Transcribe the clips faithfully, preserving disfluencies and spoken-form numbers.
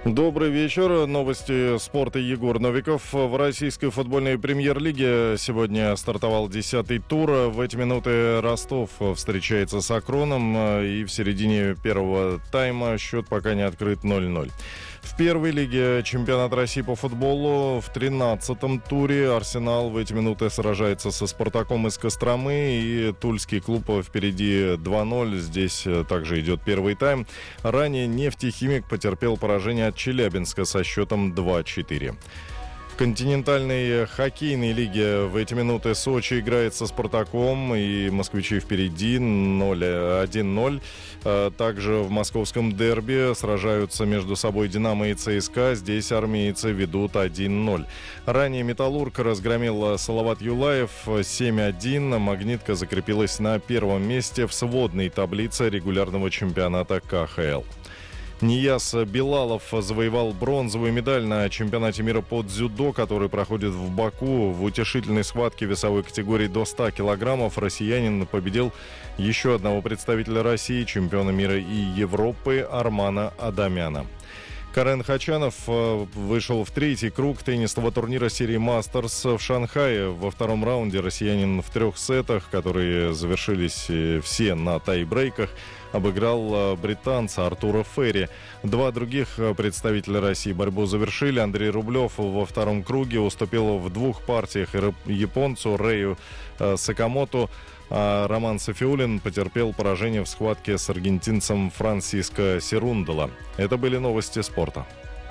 Добрый вечер. Новости спорта. Егор Новиков. В российской футбольной премьер-лиге сегодня стартовал десятый тур. В эти минуты Ростов встречается с Акроном. И в середине первого тайма счет пока не открыт ноль-ноль. В первой лиге чемпионат России по футболу в тринадцатом туре Арсенал в эти минуты сражается со Спартаком из Костромы, и тульский клуб впереди два-ноль. Здесь также идет первый тайм. Ранее «Нефтехимик» потерпел поражение от Челябинска со счетом два-четыре. В континентальной хоккейной лиге в эти минуты Сочи играет со Спартаком, и москвичи впереди один-ноль. Также в московском дерби сражаются между собой «Динамо» и «ЦСКА». Здесь армейцы ведут один-ноль. Ранее «Металлург» разгромил «Салават Юлаев» семь-один. «Магнитка» закрепилась на первом месте в сводной таблице регулярного чемпионата ка ха эл. Нияз Белалов завоевал бронзовую медаль на чемпионате мира по дзюдо, который проходит в Баку. В утешительной схватке весовой категории до ста килограммов россиянин победил еще одного представителя России, чемпиона мира и Европы Армана Адамяна. Карен Хачанов вышел в третий круг теннисного турнира серии «Мастерс» в Шанхае. Во втором раунде россиянин в трех сетах, которые завершились все на тай-брейках, обыграл британца Артура Ферри. Два других представителя России борьбу завершили. Андрей Рублев во втором круге уступил в двух партиях японцу Рэю Сакамото, а Роман Софиулин потерпел поражение в схватке с аргентинцем Франсиско Серундело. Это были новости спорта.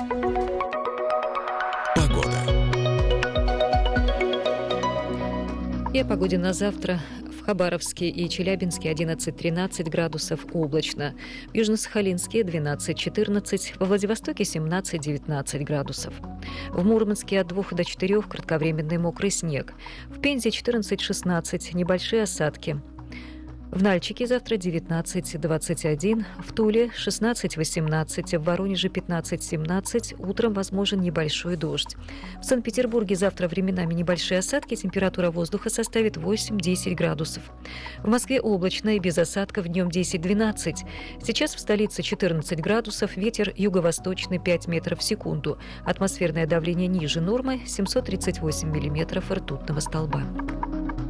Погода. И о погоде на завтра. В Хабаровске и Челябинске одиннадцать-тринадцать градусов, облачно. В Южно-Сахалинске двенадцать-четырнадцать, во Владивостоке семнадцать-девятнадцать градусов. В Мурманске от двух до четырех кратковременный мокрый снег. В Пензе четырнадцать-шестнадцать, небольшие осадки. В Нальчике завтра девятнадцать-двадцать один, в Туле шестнадцать-восемнадцать, в Воронеже пятнадцать-семнадцать, утром возможен небольшой дождь. В Санкт-Петербурге завтра временами небольшие осадки, температура воздуха составит восемь-десять градусов. В Москве облачно и без осадков, днем десять-двенадцать. Сейчас в столице четырнадцать градусов, ветер юго-восточный пять метров в секунду. Атмосферное давление ниже нормы семьсот тридцать восемь миллиметров ртутного столба.